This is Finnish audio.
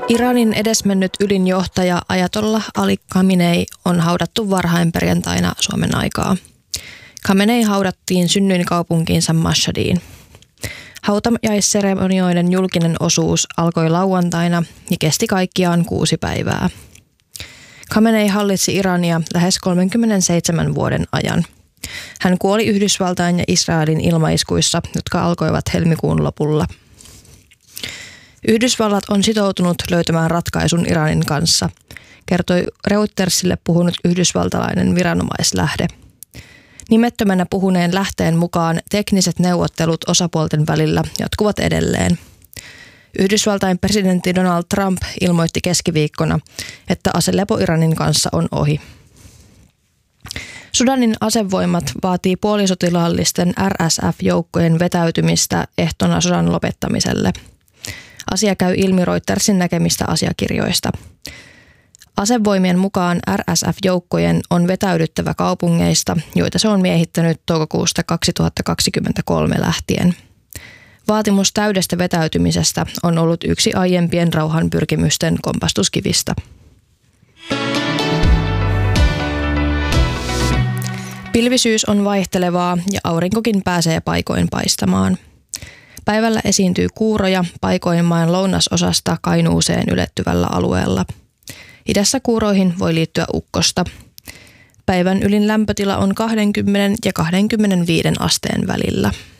Iranin edesmennyt ylinjohtaja Ajatollah Ali Khamenei on haudattu varhain perjantaina Suomen aikaa. Khamenei haudattiin synnyinkaupunkiinsa Mashhadiin. Hautajaisseremonioiden julkinen osuus alkoi lauantaina ja kesti kaikkiaan 6 päivää. Khamenei hallitsi Irania lähes 37 vuoden ajan. Hän kuoli Yhdysvaltain ja Israelin ilmaiskuissa, jotka alkoivat helmikuun lopulla. Yhdysvallat on sitoutunut löytämään ratkaisun Iranin kanssa, kertoi Reutersille puhunut yhdysvaltalainen viranomaislähde. Nimettömänä puhuneen lähteen mukaan tekniset neuvottelut osapuolten välillä jatkuvat edelleen. Yhdysvaltain presidentti Donald Trump ilmoitti keskiviikkona, että aselepo Iranin kanssa on ohi. Sudanin asevoimat vaatii puolisotilaallisten RSF-joukkojen vetäytymistä ehtona sodan lopettamiselle. Asia käy ilmi Reutersin näkemistä asiakirjoista. Asevoimien mukaan RSF-joukkojen on vetäydyttävä kaupungeista, joita se on miehittänyt toukokuusta 2023 lähtien. Vaatimus täydestä vetäytymisestä on ollut yksi aiempien rauhanpyrkimysten kompastuskivistä. Pilvisyys on vaihtelevaa ja aurinkokin pääsee paikoin paistamaan. Päivällä esiintyy kuuroja paikoin maan lounasosasta Kainuuseen ylettyvällä alueella. Idässä kuuroihin voi liittyä ukkosta. Päivän ylin lämpötila on 20 ja 25 asteen välillä.